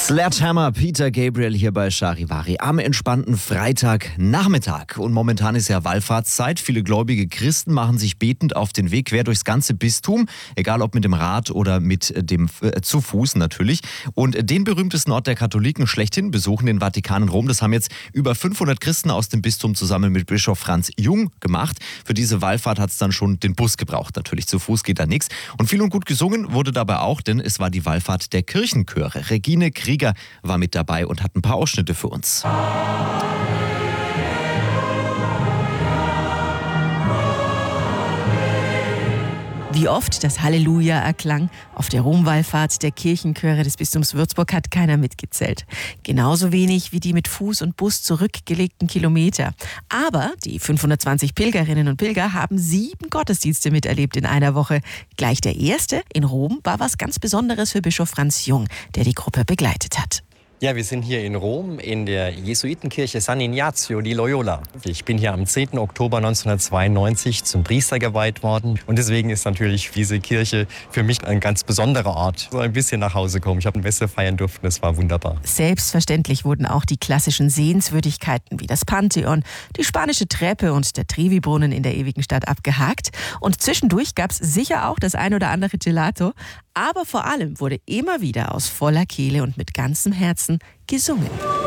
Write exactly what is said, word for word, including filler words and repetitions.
Sledgehammer, Peter Gabriel hier bei Charivari am entspannten Freitagnachmittag. Und momentan ist ja Wallfahrtszeit. Viele gläubige Christen machen sich betend auf den Weg quer durchs ganze Bistum, egal ob mit dem Rad oder mit dem äh, zu Fuß natürlich. Und den berühmtesten Ort der Katholiken schlechthin besuchen, den Vatikan in Rom. Das haben jetzt über fünfhundert Christen aus dem Bistum zusammen mit Bischof Franz Jung gemacht. Für diese Wallfahrt hat es dann schon den Bus gebraucht. Natürlich, zu Fuß geht da nichts. Und viel und gut gesungen wurde dabei auch, denn es war die Wallfahrt der Kirchenchöre. Regine Krieger war mit dabei und hat ein paar Ausschnitte für uns. Wie oft das Halleluja erklang auf der Romwallfahrt der Kirchenchöre des Bistums Würzburg, hat keiner mitgezählt. Genauso wenig wie die mit Fuß und Bus zurückgelegten Kilometer. Aber die fünfhundertzwanzig Pilgerinnen und Pilger haben sieben Gottesdienste miterlebt in einer Woche. Gleich der erste in Rom war was ganz Besonderes für Bischof Franz Jung, der die Gruppe begleitet hat. Ja, wir sind hier in Rom in der Jesuitenkirche San Ignazio di Loyola. Ich bin hier am zehnten Oktober neunzehnhundertzweiundneunzig zum Priester geweiht worden. Und deswegen ist natürlich diese Kirche für mich ein ganz besonderer Ort. So ein bisschen nach Hause kommen. Ich habe ein Messe feiern dürfen, das war wunderbar. Selbstverständlich wurden auch die klassischen Sehenswürdigkeiten wie das Pantheon, die spanische Treppe und der Trevi-Brunnen in der ewigen Stadt abgehakt. Und zwischendurch gab es sicher auch das ein oder andere Gelato. Aber vor allem wurde immer wieder aus voller Kehle und mit ganzem Herzen gesungen.